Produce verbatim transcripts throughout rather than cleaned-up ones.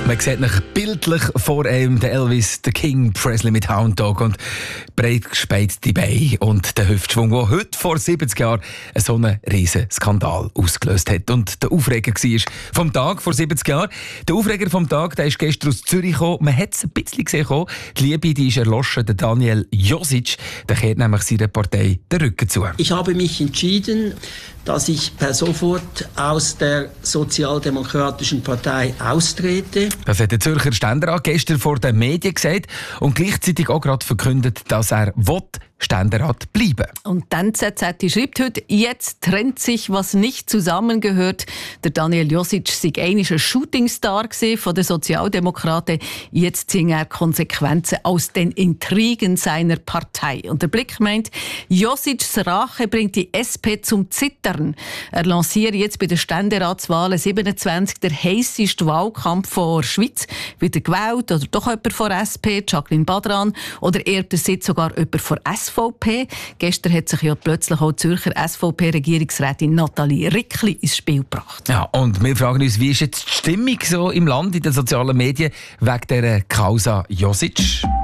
Man sieht ihn bildlich vor ihm, der Elvis, der King Presley mit Hound Dog und breit gespeizte Beine und der Hüftschwung, der heute vor siebzig Jahren so einen riesen Skandal ausgelöst hat. Und der Aufreger war vom Tag vor siebzig Jahren. Der Aufreger vom Tag, der ist gestern aus Zürich gekommen. Man hat es ein bisschen gesehen. Die Liebe, die ist erloschen. Der Daniel Josic, der kehrt nämlich seiner Partei den Rücken zu. Ich habe mich entschieden, dass ich per sofort aus der Sozialdemokratischen Partei austrete. Das hat der Zürcher Ständerat gestern vor den Medien gesagt und gleichzeitig auch gerade verkündet, dass er will, Ständerat bleiben. Und dann Z Z schreibt heute, jetzt trennt sich, was nicht zusammengehört. Der Daniel Josic sei einmal ein Shootingstar von den Sozialdemokraten. Jetzt ziehen er Konsequenzen aus den Intrigen seiner Partei. Und der Blick meint, Josics Rache bringt die S P zum Zittern. Er lanciert jetzt bei den Ständeratswahlen siebenundzwanzig der heisseste Wahlkampf der Schweiz. Wieder gewählt oder doch jemand von S P, Jacqueline Badran, oder eher der Sitz sogar jemand von S V P. Gestern hat sich ja plötzlich auch die Zürcher S V P-Regierungsrätin Nathalie Rickli ins Spiel gebracht. Ja, und wir fragen uns, wie ist jetzt die Stimmung so im Land, in den sozialen Medien, wegen dieser Causa Josic?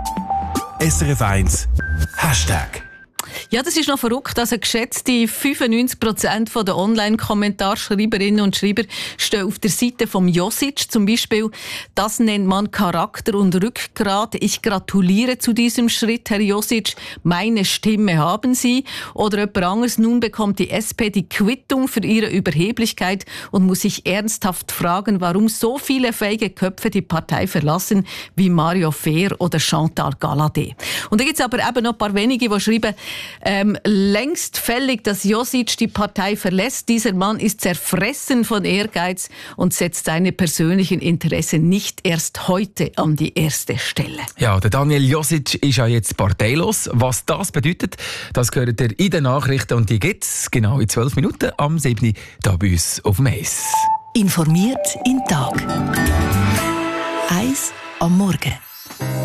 S R F eins Hashtag. Ja, das ist noch verrückt. Also geschätzte fünfundneunzig Prozent der Online-Kommentarschreiberinnen und Schreiber stehen auf der Seite vom Josic. Zum Beispiel, das nennt man Charakter und Rückgrat. Ich gratuliere zu diesem Schritt, Herr Josic. Meine Stimme haben Sie. Oder jemand anderes. Nun bekommt die S P die Quittung für ihre Überheblichkeit und muss sich ernsthaft fragen, warum so viele feige Köpfe die Partei verlassen, wie Mario Fehr oder Chantal Galladay. Und da gibt es aber eben noch ein paar wenige, die schreiben, Ähm, längst fällig, dass Josic die Partei verlässt. Dieser Mann ist zerfressen von Ehrgeiz und setzt seine persönlichen Interessen nicht erst heute an die erste Stelle. Ja, der Daniel Josic ist ja jetzt parteilos. Was das bedeutet, das gehört ihr in den Nachrichten und die gibt es genau in zwölf Minuten am siebten hier bei uns auf dem Eis. Informiert in Tag. Eis am Morgen.